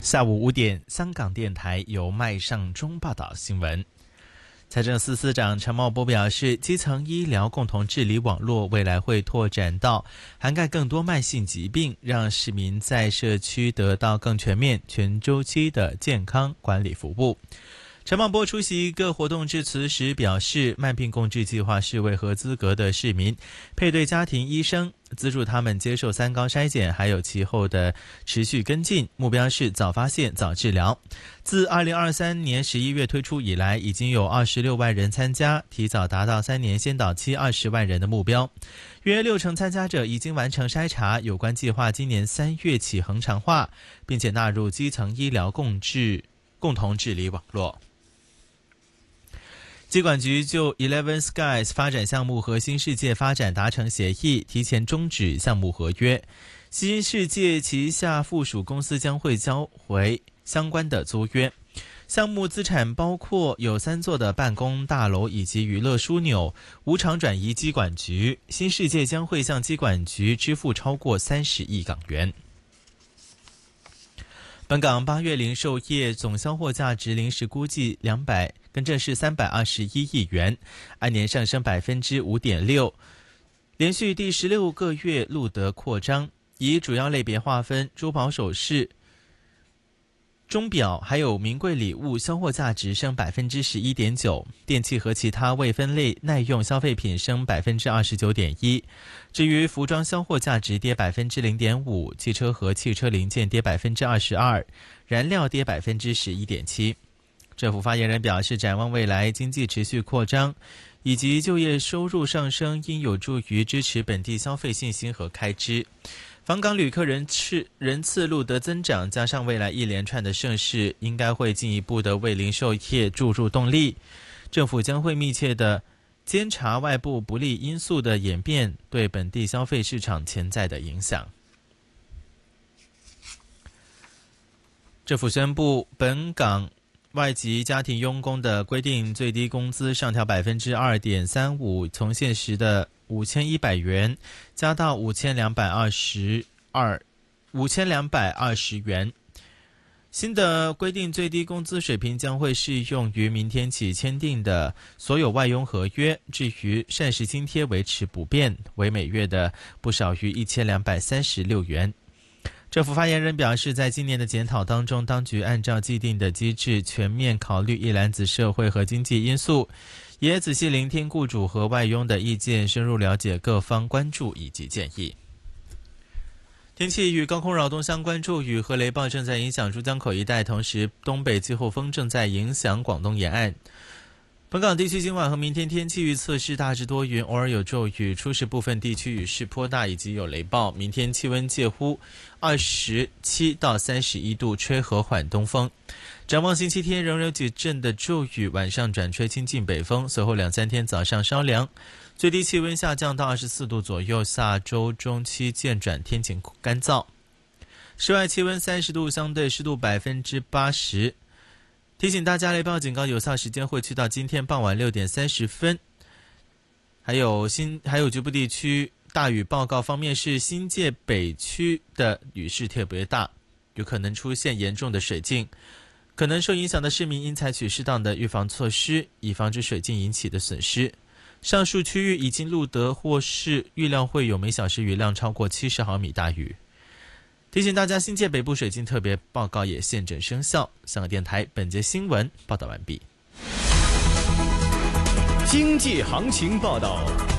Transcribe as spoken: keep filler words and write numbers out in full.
下午五点，香港电台由麦尚中报道新闻。财政司司长陈茂波表示，基层医疗共同治理网络未来会拓展到涵盖更多慢性疾病，让市民在社区得到更全面、全周期的健康管理服务。陈茂波出席一个活动致辞时表示，慢病共治计划是为合资格的市民配对家庭医生，资助他们接受三高筛检，还有其后的持续跟进，目标是早发现、早治疗。自二零二三年十一月推出以来，已经有二十六万人参加，提早达到三年先导期二十万人的目标。约六成参加者已经完成筛查，有关计划今年三月起恒常化，并且纳入基层医疗共治共同治理网络。疾管局就 Eleven Skies 发展项目和新世界发展达成协议，提前终止项目合约。新世界旗下附属公司将会交回相关的租约。项目资产包括有三座的办公大楼以及娱乐枢纽，无偿转移疾管局。新世界将会向疾管局支付超过三十亿港元。本港八月零售业总销货价值临时估计两百，更正是三百二十一亿元，按年上升百分之五点六，连续第十六个月录得扩张。以主要类别划分，珠宝首饰、钟表还有名贵礼物销货价值升百分之十一点九，电器和其他未分类耐用消费品升百分之二十九点一。至于服装销货价值跌百分之零点五，汽车和汽车零件跌百分之二十二，燃料跌百分之十一点七。政府发言人表示，展望未来经济持续扩张以及就业收入上升，应有助于支持本地消费信心和开支。访港旅客人次人次录得增长，加上未来一连串的盛事，应该会进一步的为零售业注入动力。政府将会密切的监察外部不利因素的演变对本地消费市场潜在的影响。政府宣布，本港外籍家庭佣工的规定最低工资上调百分之二点三五，从现时的五千一百元加到五千两百二十二五千两百二十元。新的规定最低工资水平将会适用于明天起签订的所有外佣合约，至于膳食津贴维持不变，为每月的不少于一千两百三十六元。政府发言人表示，在今年的检讨当中，当局按照既定的机制全面考虑一篮子社会和经济因素，也仔细聆听雇主和外佣的意见，深入了解各方关注以及建议。天气与高空扰动相关，骤雨和雷暴正在影响珠江口一带，同时东北季候风正在影响广东沿岸。本港地区今晚和明天天气预测是大致多云，偶尔有骤雨，初时部分地区雨势颇大以及有雷暴。明天气温介乎二十七到三十一度，吹和缓东风。展望星期天仍有几阵的骤雨，晚上转吹清劲北风，随后两三天早上稍凉，最低气温下降到二十四度左右。下周中期渐转天晴干燥，室外气温三十度，相对湿度百分之八十。提醒大家，雷暴警告有效时间会去到今天傍晚六点三十分。还有新还有局部地区大雨报告方面是新界北区的雨势特别大，有可能出现严重的水浸，可能受影响的市民应采取适当的预防措施，以防止水浸引起的损失。上述区域已经录得或是预料会有每小时雨量超过七十毫米大雨。提醒大家，新界北部水浸特别报告也现正生效。香港电台本节新闻报道完毕。 经济行情报道。